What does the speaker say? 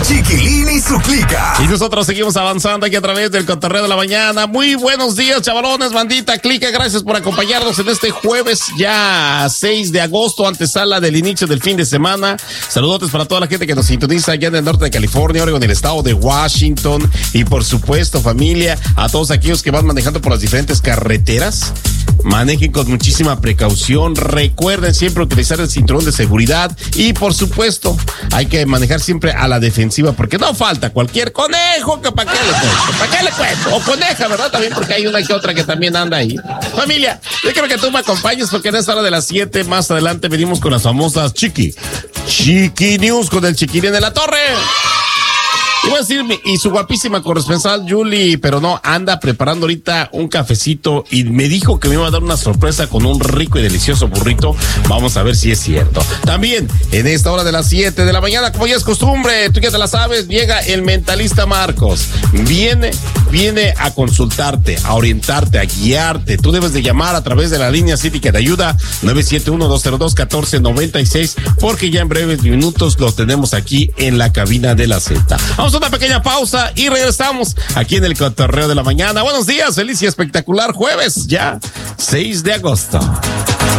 Chiquilín y su clica. Y nosotros seguimos avanzando aquí a través del cotorreo de la mañana. Muy buenos días, chavalones, bandita, clica. Gracias por acompañarnos en este jueves ya 6 de agosto, antesala del inicio del fin de semana. Saludotes para toda la gente que nos sintoniza allá en el norte de California, Oregon, el estado de Washington. Y por supuesto, familia, a todos aquellos que van manejando por las diferentes carreteras. Manejen con muchísima precaución. Recuerden siempre utilizar el cinturón de seguridad. Y por supuesto, hay que manejar siempre a la defensiva, porque no falta cualquier conejo que para qué le cuento. ¿Para qué le cuento? O coneja, ¿verdad? También porque hay una que otra que también anda ahí. Familia, yo quiero que tú me acompañes porque en esta hora de las 7 más adelante venimos con las famosas Chiqui News con el Chiquilín de la Torre. Y voy a decir, y su guapísima corresponsal Julie, pero no, anda preparando ahorita un cafecito y me dijo que me iba a dar una sorpresa con un rico y delicioso burrito. Vamos a ver si es cierto. También, en esta hora de las 7 de la mañana, como ya es costumbre, tú ya te la sabes, llega el mentalista Marcos. Viene a consultarte, a orientarte, a guiarte. Tú debes de llamar a través de la línea cívica de ayuda 971-202-1496, porque ya en breves minutos lo tenemos aquí en la cabina de la Z. Vamos a una pequeña pausa y regresamos aquí en el cotorreo de la mañana. Buenos días, feliz y espectacular jueves, ya 6 de agosto.